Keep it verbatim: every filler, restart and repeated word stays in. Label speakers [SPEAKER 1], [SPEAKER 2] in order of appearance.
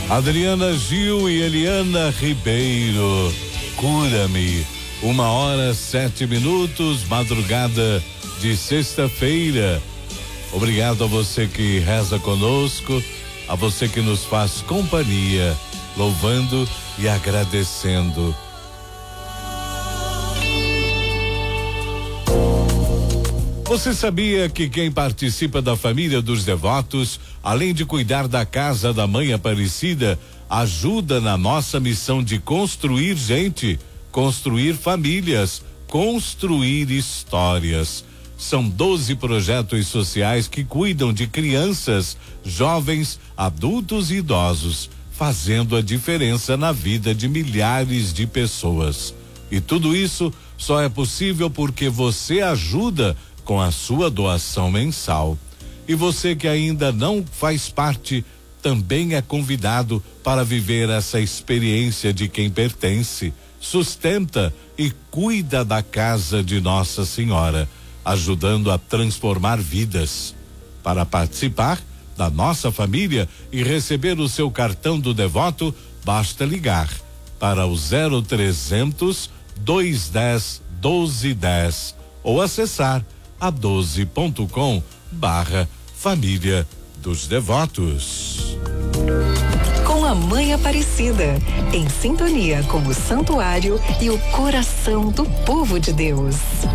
[SPEAKER 1] Adriana Gil e Eliana Ribeiro, Cura-me. Uma hora, sete minutos, madrugada de sexta-feira. Obrigado a você que reza conosco, a você que nos faz companhia, louvando e agradecendo. Você sabia que quem participa da família dos devotos, além de cuidar da casa da Mãe Aparecida, ajuda na nossa missão de construir gente, construir famílias, construir histórias. São doze projetos sociais que cuidam de crianças, jovens, adultos e idosos, fazendo a diferença na vida de milhares de pessoas. E tudo isso só é possível porque você ajuda com a sua doação mensal. E você que ainda não faz parte, também é convidado para viver essa experiência de quem pertence, sustenta e cuida da casa de Nossa Senhora, ajudando a transformar vidas. Para participar da nossa família e receber o seu cartão do devoto, basta ligar para o zero trezentos, dois dez, doze dez ou acessar a doze ponto com barra família dos devotos.
[SPEAKER 2] Com a Mãe Aparecida, em sintonia com o santuário e o coração do povo de Deus.